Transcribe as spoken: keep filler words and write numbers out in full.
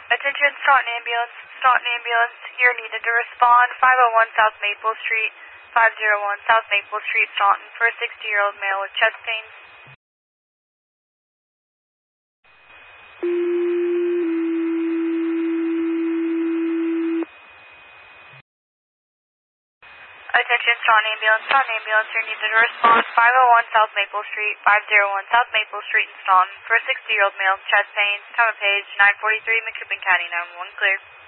Attention, Staunton Ambulance. Staunton Ambulance, you're needed to respond. five oh one South Maple Street, five oh one South Maple Street, Staunton, for a sixty-year-old male with chest pains. Attention, Staunton Ambulance. Staunton Ambulance, you're needed to respond. five oh one South Maple Street, five oh one South Maple Street in Staunton, for a sixty-year-old male with chest pains. Time of page nine forty-three, McCoupin County, nine one one, clear.